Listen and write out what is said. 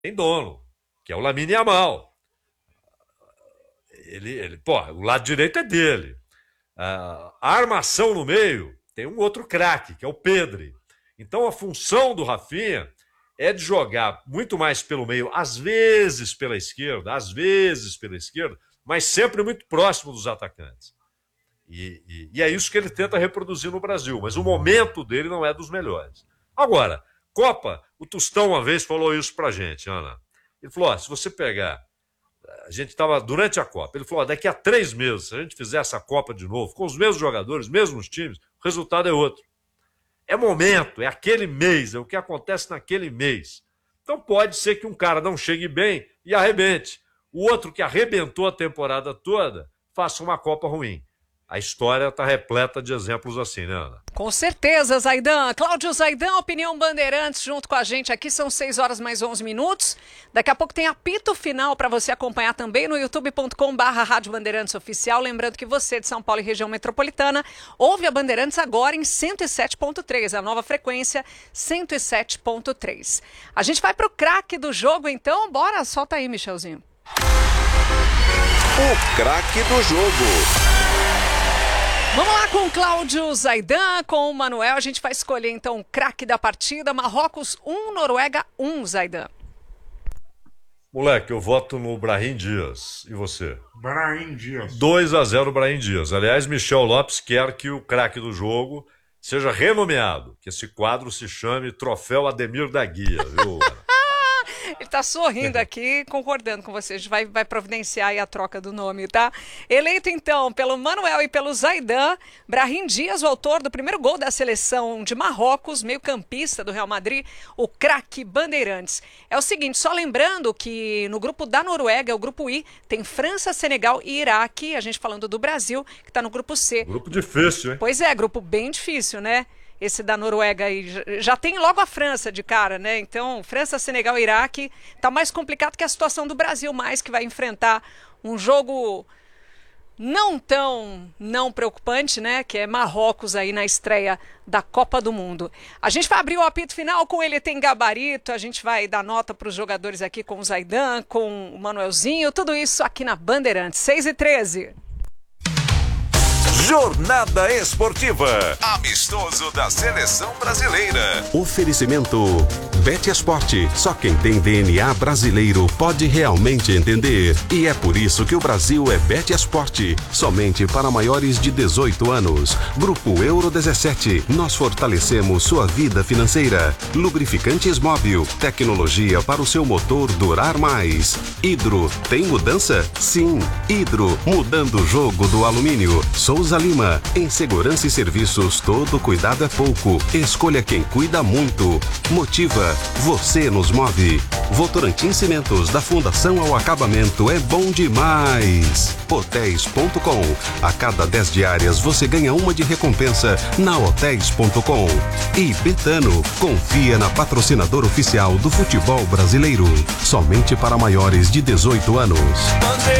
tem dono, que é o Lamine Yamal. O lado direito é dele. A armação no meio tem um outro craque, que é o Pedri. Então a função do Rafinha é de jogar muito mais pelo meio, às vezes pela esquerda, mas sempre muito próximo dos atacantes. E é isso que ele tenta reproduzir no Brasil, mas o momento dele não é dos melhores. Agora, Copa, o Tostão uma vez falou isso pra gente, Ana. Ele falou, se você pegar, a gente estava durante a Copa, ele falou, daqui a 3 meses, se a gente fizer essa Copa de novo, com os mesmos jogadores, mesmos times, o resultado é outro. É momento, é aquele mês, é o que acontece naquele mês. Então pode ser que um cara não chegue bem e arrebente. O outro que arrebentou a temporada toda, faça uma Copa ruim. A história está repleta de exemplos assim, né, Ana? Com certeza, Zaidan. Cláudio Zaidan, Opinião Bandeirantes, junto com a gente aqui. São 6 horas mais 11 minutos. Daqui a pouco tem apito final para você acompanhar também no youtube.com/Rádio Bandeirantes Oficial. Lembrando que você de São Paulo e região metropolitana ouve a Bandeirantes agora em 107.3, a nova frequência 107.3. A gente vai para o craque do jogo, então. Bora, solta aí, Michelzinho. O craque do jogo. Vamos lá com o Cláudio Zaidan, com o Manuel. A gente vai escolher então o craque da partida. Marrocos 1, Noruega 1, Zaidan. Moleque, eu voto no Brahim Dias. E você? Brahim Dias. 2-0 Brahim Dias. Aliás, Michel Lopes quer que o craque do jogo seja renomeado. Que esse quadro se chame Troféu Ademir da Guia, viu? Ele tá sorrindo aqui, concordando com você. A gente vai providenciar aí a troca do nome, tá? Eleito, então, pelo Manuel e pelo Zaidan, Brahim Dias, o autor do primeiro gol da seleção de Marrocos, meio-campista do Real Madrid, o craque Bandeirantes. É o seguinte, só lembrando que no grupo da Noruega, o grupo I, tem França, Senegal e Iraque, a gente falando do Brasil, que tá no grupo C. Grupo difícil, hein? Pois é, grupo bem difícil, né? Esse da Noruega aí, já tem logo a França de cara, né? Então, França, Senegal e Iraque, tá mais complicado que a situação do Brasil, mais que vai enfrentar um jogo não preocupante, né? Que é Marrocos aí na estreia da Copa do Mundo. A gente vai abrir o apito final com ele, tem gabarito, a gente vai dar nota para os jogadores aqui com o Zaidan, com o Manuelzinho, tudo isso aqui na Bandeirantes, 6h13. Jornada Esportiva. Amistoso da Seleção Brasileira. Oferecimento Bet Esporte. Só quem tem DNA brasileiro pode realmente entender. E é por isso que o Brasil é Bet Esporte. Somente para maiores de 18 anos. Grupo Euro 17. Nós fortalecemos sua vida financeira. Lubrificantes Móvel. Tecnologia para o seu motor durar mais. Hidro. Tem mudança? Sim. Hidro. Mudando o jogo do alumínio. Souza Lima. Em segurança e serviços, todo cuidado é pouco. Escolha quem cuida muito. Motiva. Você nos move. Votorantim Cimentos, da fundação ao acabamento, é bom demais. Hotéis.com. A cada 10 diárias você ganha uma de recompensa na Hotéis.com. E Betano. Confia na patrocinadora oficial do futebol brasileiro. Somente para maiores de 18 anos.